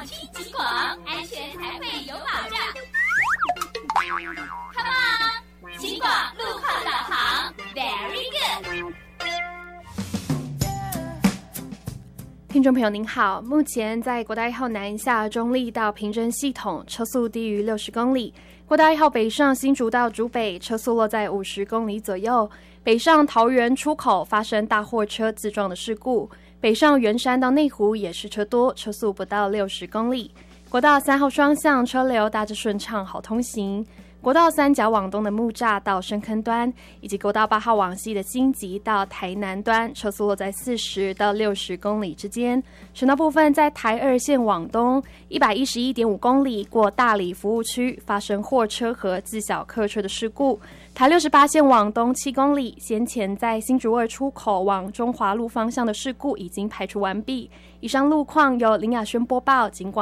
听警广，安全才会有保障。Come on， 警广路况导航 ，Very good。 听众朋友您好，目前在国道1号南下中立到平镇系统车速低于60公里，国道1号北上新竹到竹北车速落在50公里左右，北上桃园出口发生大货车自撞的事故，北上圆山到内湖也是车多，车速不到60公里。国道3号双向车流大致顺畅，好通行。国道3角往东的木栅到深坑端，以及国道8号往西的新集到台南端，车速落在40到60公里之间。省道部分，在台2线往东111.5公里过大里服务区发生货车和自小客车的事故。台68线往东7公里，先前在新竹2出口往中华路方向的事故已经排除完毕。以上路况由林雅轩播报，警广